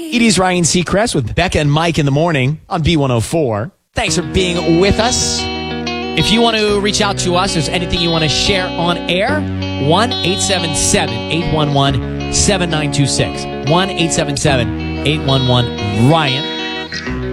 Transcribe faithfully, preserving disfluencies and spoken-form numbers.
It is Ryan Seacrest with Becca and Mike in the morning on B one oh four. Thanks for being with us. If you want to reach out to us, there's anything you want to share on air, one eight seven seven, eight one one, seven nine two six. one eight seven seven, eight one one, Ryan.